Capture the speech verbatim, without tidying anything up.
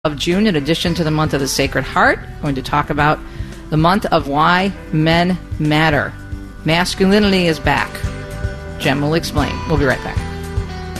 of June, in addition to the month of the Sacred Heart, I'm going to talk about the month of why men matter. Masculinity is back. Jem will explain. We'll be right back.